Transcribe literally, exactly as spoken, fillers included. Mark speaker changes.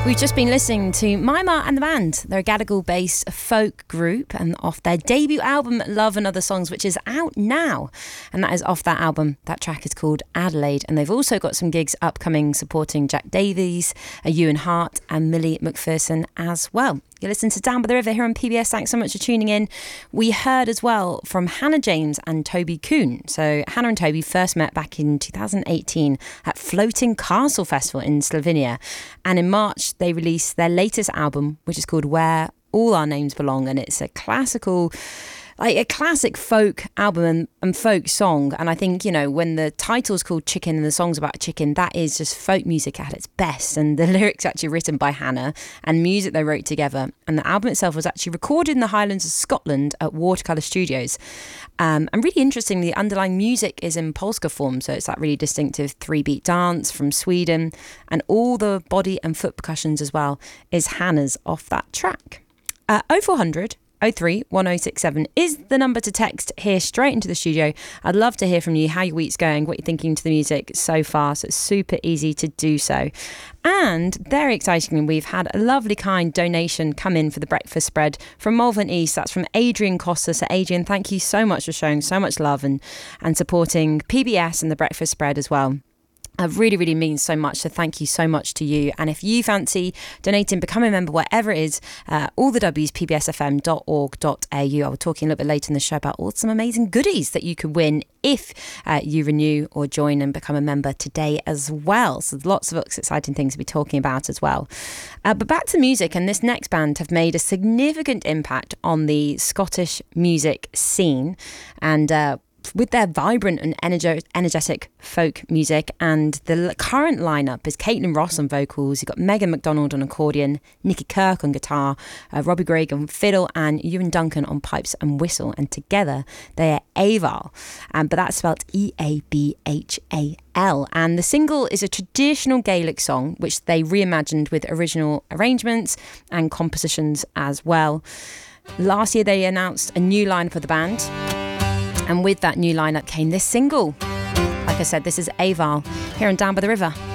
Speaker 1: We've just been listening to Mima and the Band. They're a Gadigal-based folk group, and off their debut album, Love and Other Songs, which is out now. And that is off that album. That track is called Adelaide. And they've also got some gigs upcoming supporting Jack Davies, Ewan Hart and Millie McPherson as well. You listen to Down by the River here on P B S. Thanks so much for tuning in. We heard as well from Hannah James and Toby Kuhn. So Hannah and Toby first met back in two thousand eighteen at Floating Castle Festival in Slovenia. And in March, they released their latest album, which is called Where All Our Names Belong. And it's a classical... like a classic folk album and, and folk song. And I think, you know, when the title's called Chicken and the song's about chicken, that is just folk music at its best. And the lyrics actually written by Hannah and music they wrote together. And the album itself was actually recorded in the Highlands of Scotland at Watercolour Studios. Um, and really interestingly, the underlying music is in polska form. So it's that really distinctive three-beat dance from Sweden. And all the body and foot percussions as well is Hannah's off that track. Uh, oh four hundred oh three one oh six seven is the number to text here straight into the studio. I'd love to hear from you, how your week's going, what you're thinking to the music so far. So it's super easy to do so. And very excitingly, we've had a lovely kind donation come in for the breakfast spread from Malvern East. That's from Adrian Costa. So Adrian, thank you so much for showing so much love and, and supporting P B S and the breakfast spread as well. It really, really means so much. So thank you so much to you. And if you fancy donating, become a member, whatever it is, uh, all the W's, p b s f m dot org dot a u. I'll be talking a little bit later in the show about all some amazing goodies that you could win if uh, you renew or join and become a member today as well. So lots of exciting things to be talking about as well. Uh, but back to music, and this next band have made a significant impact on the Scottish music scene. And uh, with their vibrant and energe- energetic folk music, and the current lineup is Caitlin Ross on vocals, you've got Megan McDonald on accordion, Nicky Kirk on guitar, uh, Robbie Gregg on fiddle, and Ewan Duncan on pipes and whistle, and together they are Eval, um, but that's spelled E A B H A L. And the single is a traditional Gaelic song which they reimagined with original arrangements and compositions as well. Last year they announced a new lineup of the band, and with that new lineup came this single. Like I said, this is Eval here on Down by the River.